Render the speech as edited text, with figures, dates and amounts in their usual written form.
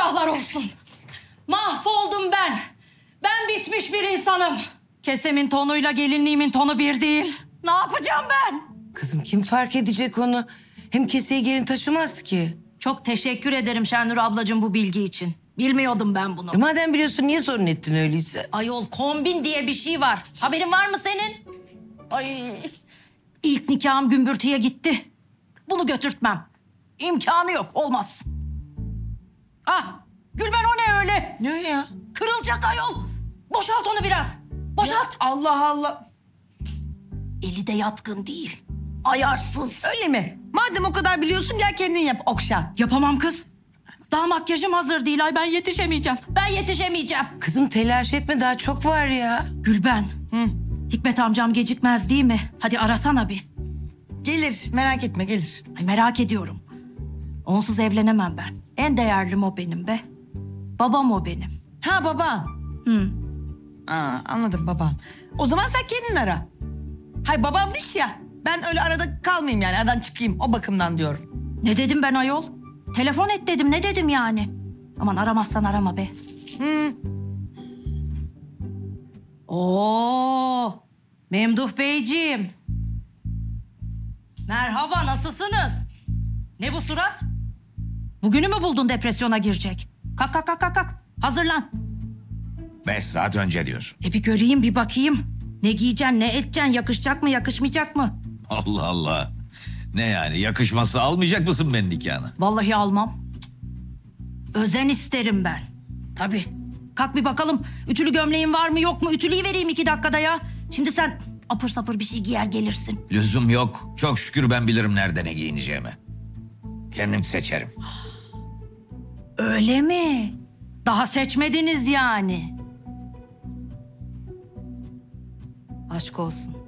Eyvahlar olsun. Mahvoldum ben. Ben bitmiş bir insanım. Kesemin tonuyla gelinliğimin tonu bir değil. Ne yapacağım ben? Kızım kim fark edecek onu? Hem keseyi gelin taşımaz ki. Çok teşekkür ederim Şenur ablacığım bu bilgi için. Bilmiyordum ben bunu. Madem biliyorsun niye sorun ettin öyleyse? Ayol kombin diye bir şey var. Haberin var mı senin? Ay, ilk nikahım gümbürtüye gitti. Bunu götürtmem. İmkanı yok, olmaz. Ah, Gülben o ne öyle? Ne ya? Kırılacak ayol. Boşalt onu biraz. Boşalt. Allah Allah. Eli de yatkın değil. Ayarsız. Öyle mi? Madem o kadar biliyorsun gel kendin yap Okşan. Yapamam kız. Daha makyajım hazır değil. Ay ben yetişemeyeceğim. Ben yetişemeyeceğim. Kızım telaş etme daha çok var ya. Gülben. Hikmet amcam gecikmez değil mi? Hadi arasana bir. Gelir merak etme gelir. Ay merak ediyorum. Onsuz evlenemem ben. En değerlim o benim be. Babam o benim. Ha baban. Anladım baban. O zaman sen kendin ara. Hayır babammış ya. Ben öyle arada kalmayayım yani aradan çıkayım o bakımdan diyorum. Ne dedim ben ayol? Telefon et dedim. Ne dedim yani? Aman aramazsan arama be. Oo, Memduh Beyciğim. Merhaba, nasılsınız? Ne bu surat? Bugünü mü buldun depresyona girecek? Kalk kalk kalk kalk, kalk. Hazırlan. 5 saat önce diyorsun. Bir göreyim bir bakayım. Ne giyeceksin ne edeceksin, yakışacak mı yakışmayacak mı? Allah Allah. Ne yani yakışması almayacak mısın benim nikahına? Vallahi almam. Özen isterim ben. Tabii. Kalk bir bakalım ütülü gömleğin var mı yok mu? Ütülüyü vereyim 2 dakikada ya. Şimdi sen apır sapır bir şey giyer gelirsin. Lüzum yok. Çok şükür ben bilirim nerede ne giyineceğimi. Kendim seçerim. Öyle mi? Daha seçmediniz yani. Aşk olsun.